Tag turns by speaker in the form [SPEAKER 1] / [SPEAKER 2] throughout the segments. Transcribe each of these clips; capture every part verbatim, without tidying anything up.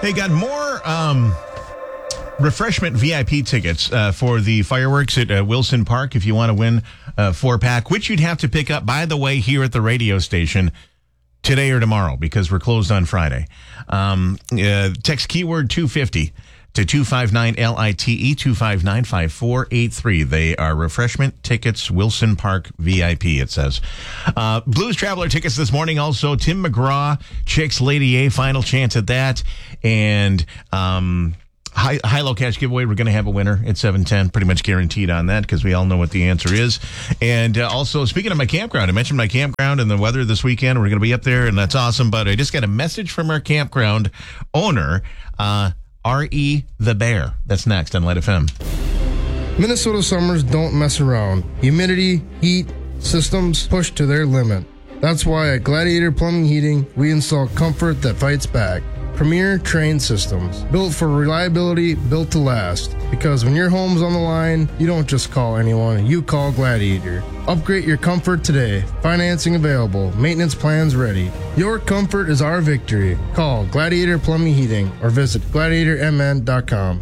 [SPEAKER 1] Hey, got more um, refreshment V I P tickets uh, for the fireworks at uh, Wilson Park if you want to win a four-pack, which you'd have to pick up, by the way, here at the radio station today or tomorrow because we're closed on Friday. Um, uh, text keyword two fifty to two five nine L I T E, two five nine, five four eight three. They are refreshment tickets, Wilson Park V I P, it says. Uh, Blues Traveler tickets this morning also. Tim McGraw, Chicks Lady A, final chance at that. And um, high, high-low cash giveaway. We're going to have a winner at seven ten, pretty much guaranteed on that because we all know what the answer is. And uh, also, speaking of my campground, I mentioned my campground and the weather this weekend. We're going to be up there, and that's awesome. But I just got a message from our campground owner, uh, R E the Bear. That's next on Light F M.
[SPEAKER 2] Minnesota summers don't mess around. Humidity, heat, systems push to their limit. That's why at Gladiator Plumbing Heating, we install comfort that fights back. Premier Train Systems, built for reliability, built to last. Because when your home's on the line, you don't just call anyone, you call Gladiator. Upgrade your comfort today. Financing available. Maintenance plans ready. Your comfort is our victory. Call Gladiator Plumbing Heating or visit gladiator m n dot com.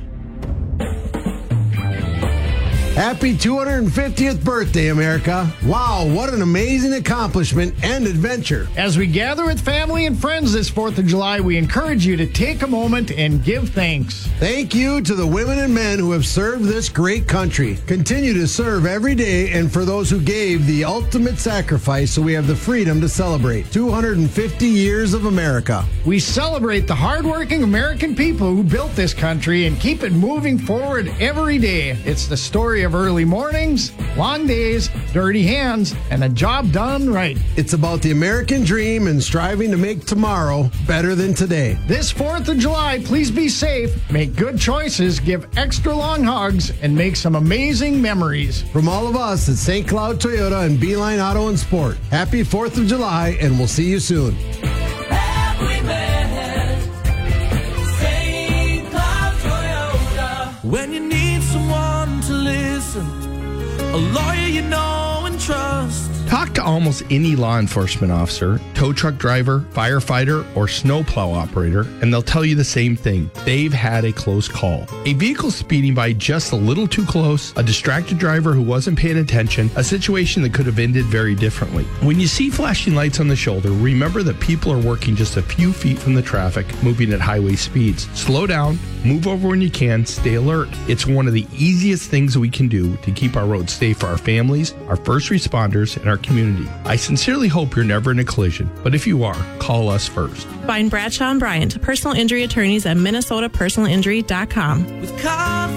[SPEAKER 3] Happy two hundred fiftieth birthday, America. Wow, what an amazing accomplishment and adventure.
[SPEAKER 4] As we gather with family and friends this fourth of July, we encourage you to take a moment and give thanks.
[SPEAKER 3] Thank you to the women and men who have served this great country. Continue to serve every day, and for those who gave the ultimate sacrifice so we have the freedom to celebrate two hundred fifty years of America.
[SPEAKER 4] We celebrate the hardworking American people who built this country and keep it moving forward every day. It's the story of early mornings, long days, dirty hands, and a job done right.
[SPEAKER 3] It's about the American dream and striving to make tomorrow better than today.
[SPEAKER 4] This fourth of July, please be safe, make good choices, give extra long hugs, and make some amazing memories.
[SPEAKER 3] From all of us at Saint Cloud Toyota and Beeline Auto and Sport, happy fourth of July, and we'll see you soon.
[SPEAKER 5] Saint Cloud Toyota. When you need someone to listen, a lawyer you know and trust.
[SPEAKER 6] Talk to almost any law enforcement officer, tow truck driver, firefighter, or snowplow operator, and they'll tell you the same thing. They've had a close call. A vehicle speeding by just a little too close, a distracted driver who wasn't paying attention, a situation that could have ended very differently. When you see flashing lights on the shoulder, remember that people are working just a few feet from the traffic, moving at highway speeds. Slow down, move over when you can, stay alert. It's one of the easiest things we can do to keep our roads safe for our families, our first responders, and our community. I sincerely hope you're never in a collision, but if you are, call us first.
[SPEAKER 7] Find Bradshaw and Bryant, personal injury attorneys at minnesota personal injury dot com.
[SPEAKER 5] With car